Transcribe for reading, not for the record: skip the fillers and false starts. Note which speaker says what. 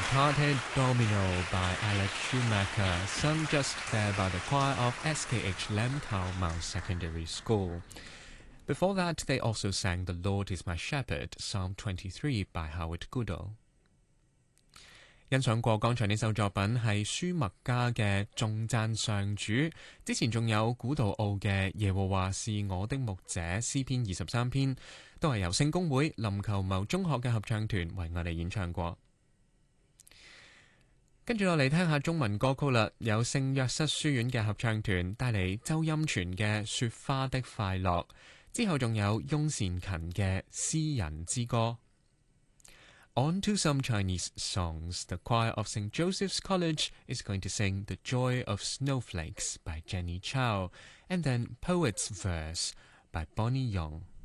Speaker 1: Cantata Domino by Alex Schumacher, sung just there by the choir of SKH Lamcow Mount Secondary School. Before that, they also sang The Lord is My Shepherd, Psalm 23 by Howard Goodall. 欣賞過剛才呢首作品係舒麥加嘅頌讚上主，之前仲有古道奧嘅耶和華是我的牧者詩篇23篇，都係由聖公會林球謀中學嘅合唱團為我哋演唱過。跟住落嚟聽下中文歌曲啦，有聖約瑟書院嘅合唱團帶嚟周音泉嘅雪花的快樂，之後仲有翁善勤嘅詩人之歌。On to some Chinese songs. The choir of St. Joseph's College is going to sing The Joy of Snowflakes by Jenny Chow, and then Poet's Verse by Bonnie Young.